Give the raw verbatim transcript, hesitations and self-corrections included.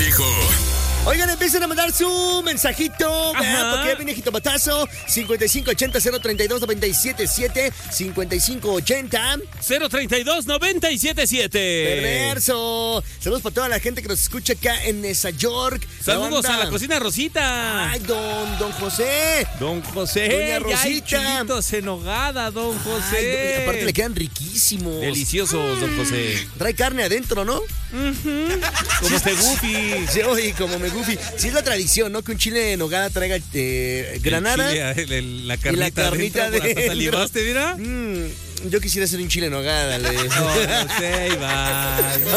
acertijo. Oigan, empiecen a mandar su mensajito, ¿verdad? Porque ya viene Jitomatazo. cincuenta y cinco ochenta, cero treinta y dos, noventa y siete siete. cincuenta y cinco ochenta, cero treinta y dos, noventa y siete siete. Perverso. Saludos para toda la gente que nos escucha acá en Nueva York. Saludos a la cocina Rosita. Ay, don, don José. Don José. Doña Rosita. Ya hay Rosita. chilitos en nogada, don José. Ay, y aparte le quedan riquísimos. Deliciosos, don José. Trae carne adentro, ¿no? Uh-huh. Como este Goofy. Sí, oye, como me Goofy. Sí es la tradición, ¿no? Que un chile en nogada traiga eh, granada. El chile, el, el, la carnita, y la carnita adentro, de. ¿Hasta llevaste, mira? Mm, yo quisiera hacer un chile en nogada. Le... No, no sé, Iván.